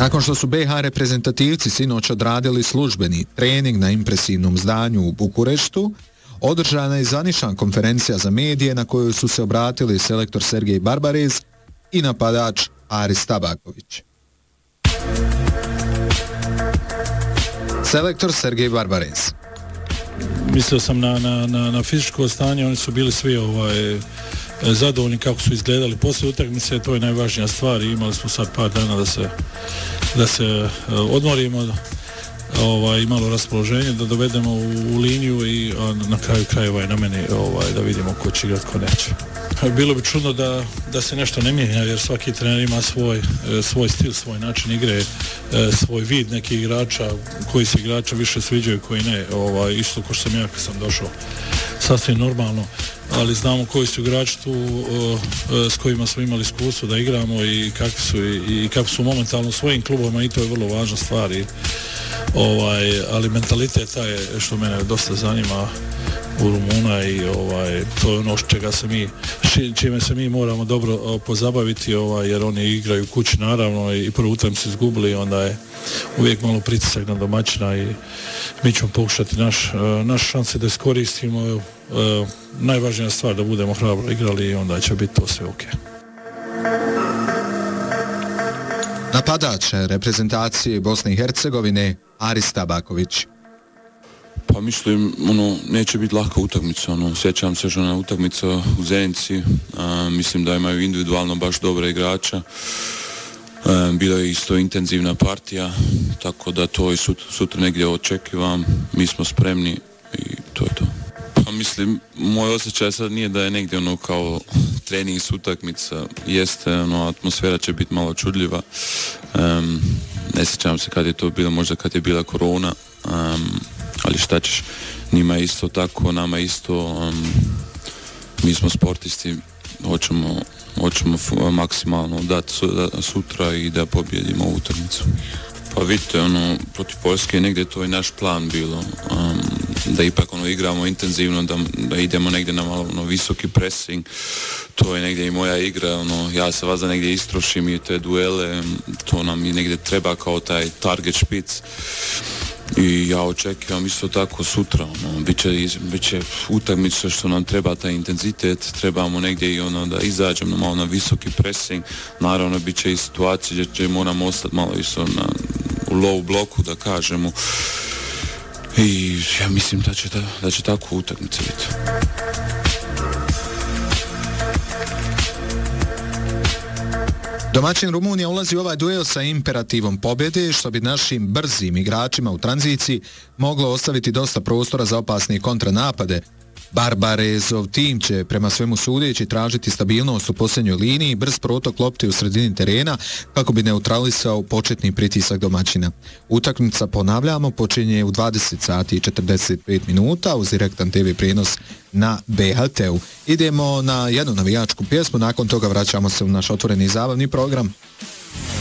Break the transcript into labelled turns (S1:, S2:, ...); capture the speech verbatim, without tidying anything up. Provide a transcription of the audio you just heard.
S1: Nakon što su B iH reprezentativci sinoć odradili službeni trening na impresivnom zdanju u Bukureštu, održana je zvanična konferencija za medije na kojoj su se obratili selektor Sergej Barbarez i napadač Aris Tabaković. Selektor Sergej Barbarez.
S2: Mislio sam na, na, na, na fizičko stanje, oni su bili svi ovaj, zadovoljni kako su izgledali poslije utakmice, to je najvažnija stvar i imali smo sad par dana da se, da se odmorimo, ovaj, malo raspoloženje, da dovedemo u, u liniju i a, na kraju krajeva je na meni ovaj, da vidimo ko će igrati, ko neće. Bilo bi čudno da, da se nešto ne mijenja, jer svaki trener ima svoj, svoj stil, svoj način igre, svoj vid nekih igrača, koji se igrača više sviđaju, koji ne, ovaj, isto ko što sam ja kad sam došao, sasvim normalno, ali znamo koji su igrači tu s kojima smo imali iskustvo da igramo i kakvi su, i, i kako su momentalno u svojim klubovima i to je vrlo važna stvar. I, ovaj, ali mentalitet taj je što mene dosta zanima u Rumuna i ovaj, to je ono čega se mi, čime se mi moramo dobro pozabaviti, ovaj, jer oni igraju kući naravno i prvu utakmicu izgubili, onda je uvijek malo pritisak na domaćina i mi ćemo pokušati naš, naš šanse da iskoristimo. Najvažnija stvar da budemo hrabro igrali i onda će biti to sve ok.
S1: Napadač reprezentacije Bosne i Hercegovine Aris Tabaković.
S3: Pa mislim, ono, neće biti laka utakmica, ono, sjećam se što na utakmica u Zenici, a, mislim da imaju individualno baš dobre igrača, a, bila je isto intenzivna partija, tako da to i sutra, sutra negdje očekivam, mi smo spremni i to je to. Pa mislim, moj osjećaj sad nije da je negdje ono kao trening s utakmica, jeste, ono, atmosfera će biti malo čudljiva, um, ne sjećam se kad je to bilo, možda kad je bila korona, um, ali šta ćeš, njima isto tako, nama isto, um, mi smo sportisti, hoćemo, hoćemo f- maksimalno dati sutra i da pobjedimo utakmicu. Pa vidite, ono, protiv Poljske negdje to je naš plan bilo, um, da ipak ono igramo intenzivno, da, da idemo negdje na malo ono, visoki pressing, to je negdje i moja igra, ono, ja se vazda negdje istrošim i te duele, to nam i negdje treba kao taj target špic. I ja očekivam isto tako sutra, ono, bit će, bit će utakmica što nam treba taj intenzitet, trebamo negdje i ono da izađemo malo na visoki pressing, naravno bit će i situacije gdje moramo ostati malo isto na, u low bloku da kažemo i ja mislim da će, da, da će tako utakmica biti.
S1: Domaćin Rumunija ulazi u ovaj duel sa imperativom pobjede, što bi našim brzim igračima u tranziciji moglo ostaviti dosta prostora za opasne kontranapade. Barbarezov tim će prema svemu sudeći tražiti stabilnost u posljednjoj liniji, brz protok lopte u sredini terena kako bi neutralisao početni pritisak domaćina. Utakmica, ponavljamo, počinje u dvadeset sati i četrdeset pet minuta uz direktan te ve prijenos na be ha te-u. Idemo na jednu navijačku pjesmu, nakon toga vraćamo se u naš otvoreni zabavni program.